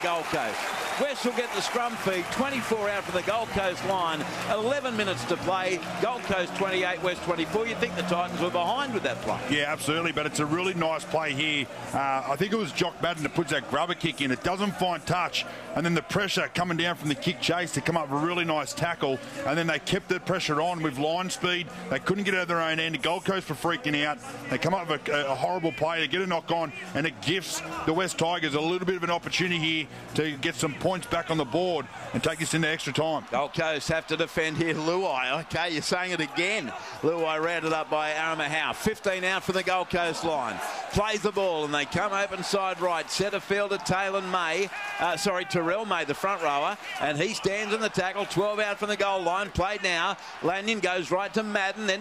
Gold Coast. West will get the scrum feed, 24 out from the Gold Coast line, 11 minutes to play. Gold Coast 28, West 24. You'd think the Titans were behind with that play. Yeah, absolutely, but it's a really nice play here. I think it was Jock Madden that puts that grubber kick in. It doesn't find touch, and then the pressure coming down from the kick chase to come up with a really nice tackle, and then they kept the pressure on with line speed. They couldn't get out of their own end. The Gold Coast were freaking out. They come up with a horrible play. They get a knock on, and it gives the West Tigers a little bit of an opportunity here to get some points back on the board and take this into extra time. Gold Coast have to defend here. Luai, okay, you're saying it again. Luai rounded up by Aramahau. 15 out from the Gold Coast line. Plays the ball and they come open side right. Centre fielder Terrell May, the front rower, and he stands in the tackle. 12 out from the goal line. Played now. Lanyon goes right to Madden, then